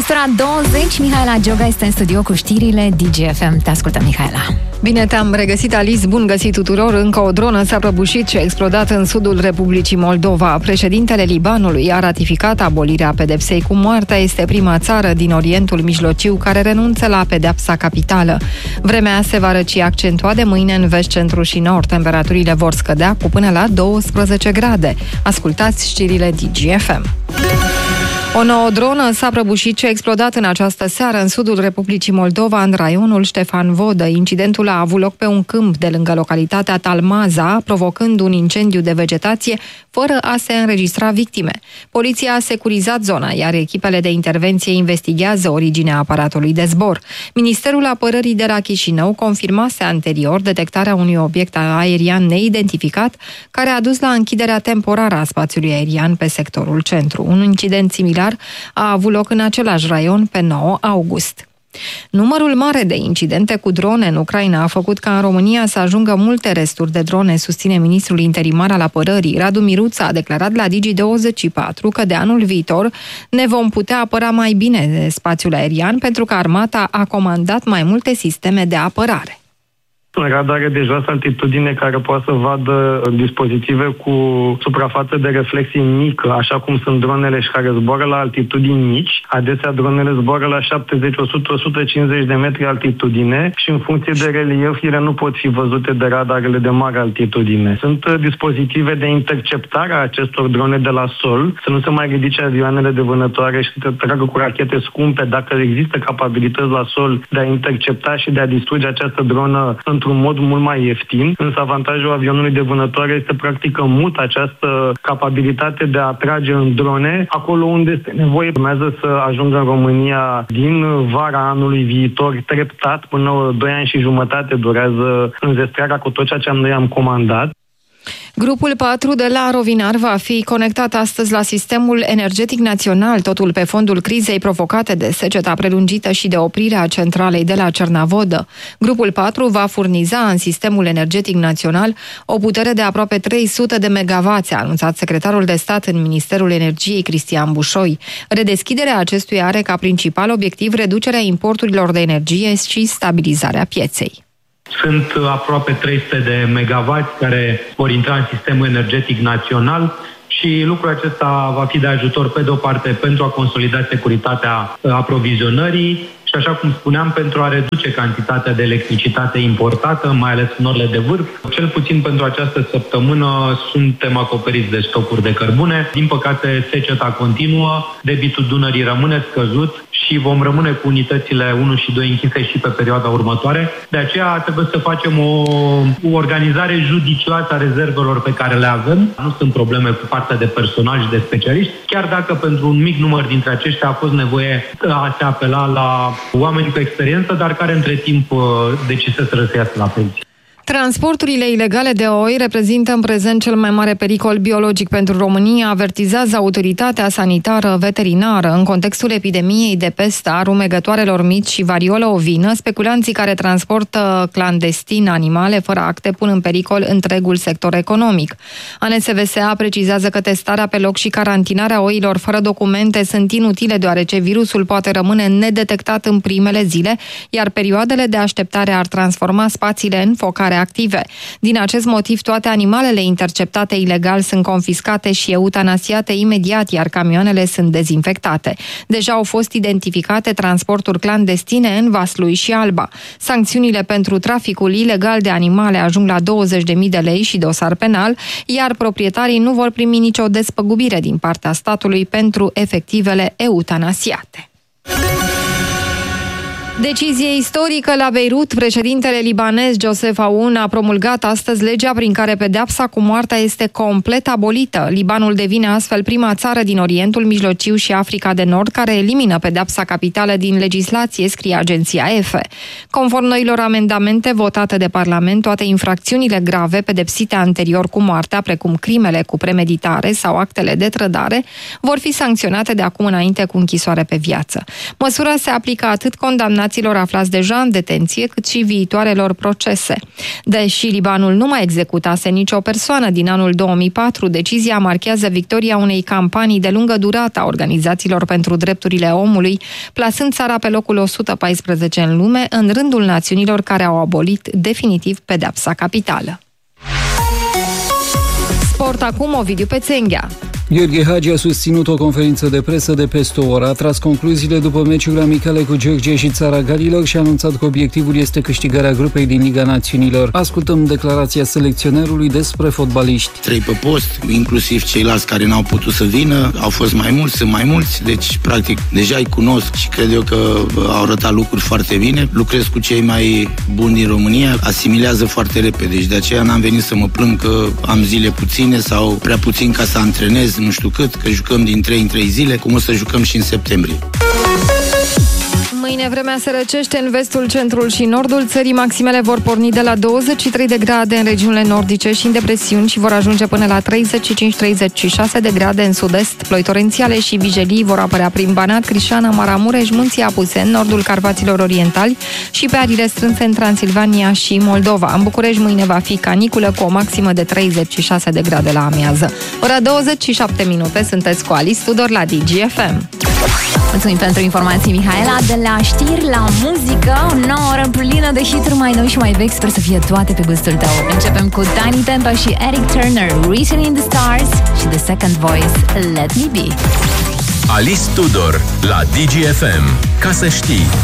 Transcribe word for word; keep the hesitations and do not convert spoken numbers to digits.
Este ora douăzeci, Mihaela Gioga este în studio cu știrile D G F M. Te ascultă, Mihaela. Bine te-am regăsit, Alice, bun găsit tuturor. Încă o dronă s-a prăbușit și a explodat în sudul Republicii Moldova. Președintele Libanului a ratificat abolirea pedepsei cu moartea. Este prima țară din Orientul Mijlociu care renunță la pedepsa capitală. Vremea se va răci accentuat de mâine în vest, centru și nord. Temperaturile vor scădea cu până la douăsprezece grade. Ascultați știrile D G F M. O nouă dronă s-a prăbușit și a explodat în această seară în sudul Republicii Moldova, în raionul Ștefan Vodă. Incidentul a avut loc pe un câmp de lângă localitatea Talmaza, provocând un incendiu de vegetație, fără a se înregistra victime. Poliția a securizat zona, iar echipele de intervenție investigează originea aparatului de zbor. Ministerul Apărării de la Chișinău confirmase anterior detectarea unui obiect aerian neidentificat, care a dus la închiderea temporară a spațiului aerian pe sectorul centru. Un incident similar a avut loc în același raion pe nouă august. Numărul mare de incidente cu drone în Ucraina a făcut ca în România să ajungă multe resturi de drone, susține ministrul interimar al apărării. Radu Miruța a declarat la Digi douăzeci și patru că de anul viitor ne vom putea apăra mai bine de spațiul aerian pentru că armata a comandat mai multe sisteme de apărare. Radare de joasă altitudine care poate să vadă dispozitive cu suprafață de reflexie mică, așa cum sunt dronele și care zboară la altitudini mici. Adesea dronele zboară la șaptezeci, o sută, o sută cincizeci de metri altitudine și în funcție de relief ele nu pot fi văzute de radarele de mare altitudine. Sunt dispozitive de interceptare a acestor drone de la sol, să nu se mai ridice avioanele de vânătoare și să tragă cu rachete scumpe dacă există capabilități la sol de a intercepta și de a distruge această dronă într-un mod mult mai ieftin, însă avantajul avionului de vânătoare este practic că mută această capabilitate de a trage în drone acolo unde este nevoie. Urmează să ajungă în România din vara anului viitor, treptat, până doi ani și jumătate durează înzestrarea cu tot ceea ce noi am comandat. Grupul patru de la Rovinar va fi conectat astăzi la sistemul energetic național, totul pe fondul crizei provocate de seceta prelungită și de oprirea centralei de la Cernavodă. Grupul patru va furniza în sistemul energetic național o putere de aproape trei sute de megawatts, a anunțat secretarul de stat în Ministerul Energiei, Cristian Bușoi. Redeschiderea acestuia are ca principal obiectiv reducerea importurilor de energie și stabilizarea pieței. Sunt aproape trei sute de megawatts care vor intra în sistemul energetic național și lucrul acesta va fi de ajutor pe de o parte pentru a consolida securitatea aprovizionării și, așa cum spuneam, pentru a reduce cantitatea de electricitate importată, mai ales în orele de vârf. Cel puțin pentru această săptămână suntem acoperiți de stocuri de cărbune. Din păcate, seceta continuă, debitul Dunării rămâne scăzut și vom rămâne cu unitățile unu și doi închise și pe perioada următoare. De aceea trebuie să facem o, o organizare judicioasă a rezervelor pe care le avem. Nu sunt probleme cu partea de personal și de specialiști, chiar dacă pentru un mic număr dintre aceștia a fost nevoie a se apela la oameni cu experiență, dar care între timp deciseseră să iasă la pensie. Transporturile ilegale de oi reprezintă în prezent cel mai mare pericol biologic pentru România, avertizează autoritatea sanitară veterinară. În contextul epidemiei de pesta, a rumegătoarelor mici și variolă ovină, speculanții care transportă clandestin animale fără acte pun în pericol întregul sector economic. A N S V S A precizează că testarea pe loc și carantinarea oilor fără documente sunt inutile, deoarece virusul poate rămâne nedetectat în primele zile, iar perioadele de așteptare ar transforma spațiile în focare active. Din acest motiv, toate animalele interceptate ilegal sunt confiscate și eutanasiate imediat, iar camioanele sunt dezinfectate. Deja au fost identificate transporturi clandestine în Vaslui și Alba. Sancțiunile pentru traficul ilegal de animale ajung la douăzeci de mii de lei și dosar penal, iar proprietarii nu vor primi nicio despăgubire din partea statului pentru efectivele eutanasiate. Decizie istorică la Beirut. Președintele libanez Joseph Aoun a promulgat astăzi legea prin care pedeapsa cu moartea este complet abolită. Libanul devine astfel prima țară din Orientul Mijlociu și Africa de Nord care elimină pedeapsa capitală din legislație, scrie agenția E F E. Conform noilor amendamente votate de Parlament, toate infracțiunile grave pedepsite anterior cu moartea, precum crimele cu premeditare sau actele de trădare, vor fi sancționate de acum înainte cu închisoare pe viață. Măsura se aplică atât condamnării condamnaților aflați deja în detenție, cât și viitoarelor procese. Deși Libanul nu mai executase nicio persoană din anul două mii patru, decizia marchează victoria unei campanii de lungă durată a organizațiilor pentru drepturile omului, plasând țara pe locul o sută paisprezece în lume, în rândul națiunilor care au abolit definitiv pedeapsa capitală. Sport acum, Ovidiu Pețenghea. Gheorghe Hagi a susținut o conferință de presă de peste o oră, a tras concluziile după meciurile amicale cu Georgia și Țara Galilor și a anunțat că obiectivul este câștigarea grupei din Liga Națiunilor. Ascultăm declarația selecționerului despre fotbaliști. Trei pe post, inclusiv ceilalți care n-au putut să vină, au fost mai mulți, sunt mai mulți, deci practic deja îi cunosc și cred eu că au arătat lucruri foarte bine. Lucrez cu cei mai buni din România, asimilează foarte repede și de aceea n-am venit să mă plâng că am zile puține sau prea puțin ca să antrenez, nu știu cât, că jucăm din trei în trei zile, cum o să jucăm și în septembrie. Mâine vremea se răcește în vestul, centrul și nordul țării. Maximele vor porni de la douăzeci și trei de grade în regiunile nordice și în depresiuni și vor ajunge până la treizeci și cinci treizeci și șase de grade în sud-est. Ploi torențiale și vijelii vor apărea prin Banat, Crișana, Maramureș, Munții Apuse, în nordul Carpaților Orientali și pe arile strânse în Transilvania și Moldova. În București mâine va fi caniculă cu o maximă de treizeci și șase de grade la amiază. Ora douăzeci și șapte minute, sunteți cu Alice Tudor la D G F M. Mulțumim pentru informații, Mihaela. De la știri la muzică, o nouă oră plină de hituri mai noi și mai vechi. Sper să fie toate pe gustul tău. Începem cu Tiny Tempa și Eric Turner, Reaching in the Stars și The Second Voice, Let Me Be. Alice Tudor la D G F M. Ca să știi.